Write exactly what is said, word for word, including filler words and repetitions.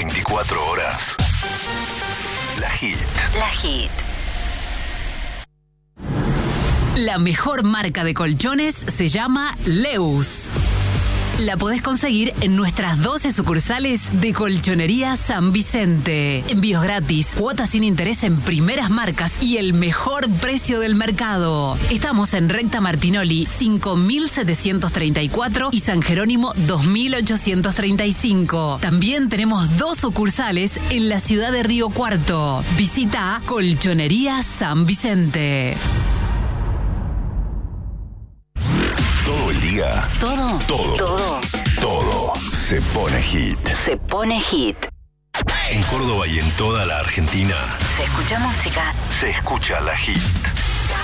veinticuatro horas. La Hit. La Hit. La mejor marca de colchones se llama Leus. La podés conseguir en nuestras doce sucursales de Colchonería San Vicente. Envíos gratis, cuotas sin interés en primeras marcas y el mejor precio del mercado. Estamos en Recta Martinoli cinco mil setecientos treinta y cuatro y San Jerónimo dos mil ochocientos treinta y cinco. También tenemos dos sucursales en la ciudad de Río Cuarto. Visita Colchonería San Vicente. Todo el día. Todo. Todo. Todo. Todo se pone hit. Se pone hit. En Córdoba y en toda la Argentina Se escucha música. se escucha La Hit.